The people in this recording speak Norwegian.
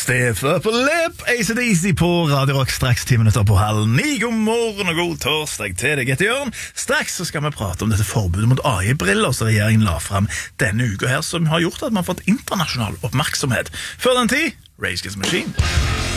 Stiff Upper Lip, AC/DC på Radio Rock, straks 10 minutter på 8:30. God morgen og god torsdag til deg, etter Jørn. Straks så skal vi prate om dette forbudet mot AI-briller som regjeringen la frem denne uka her, som har gjort at man har fått internasjonal oppmerksomhet. Før den tid, Rage Against the Machine.